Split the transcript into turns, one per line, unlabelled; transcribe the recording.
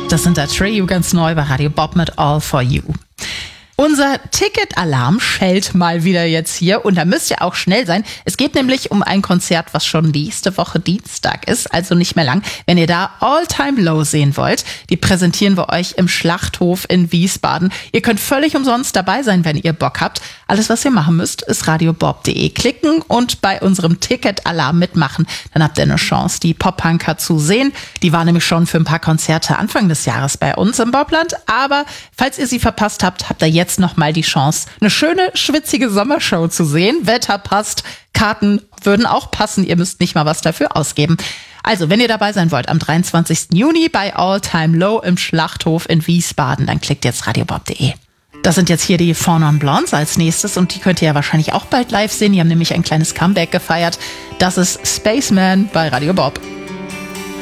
Das sind der Trio ganz neu bei Radio Bob mit All For You. Unser Ticketalarm schellt mal wieder jetzt hier und da müsst ihr auch schnell sein. Es geht nämlich um ein Konzert, was schon nächste Woche Dienstag ist, also nicht mehr lang. Wenn ihr da All Time Low sehen wollt, die präsentieren wir euch im Schlachthof in Wiesbaden. Ihr könnt völlig umsonst dabei sein, wenn ihr Bock habt. Alles, was ihr machen müsst, ist radiobob.de klicken und bei unserem Ticketalarm mitmachen. Dann habt ihr eine Chance, die Pop-Punker zu sehen. Die waren nämlich schon für ein paar Konzerte Anfang des Jahres bei uns im Bobland. Aber falls ihr sie verpasst habt, habt ihr jetzt nochmal die Chance, eine schöne, schwitzige Sommershow zu sehen. Wetter passt, Karten würden auch passen. Ihr müsst nicht mal was dafür ausgeben. Also, wenn ihr dabei sein wollt, am 23. Juni bei All Time Low im Schlachthof in Wiesbaden, dann klickt jetzt radiobob.de. Das sind jetzt hier die Four Non Blondes als nächstes und die könnt ihr ja wahrscheinlich auch bald live sehen. Die haben nämlich ein kleines Comeback gefeiert. Das ist Spaceman bei Radio Bob.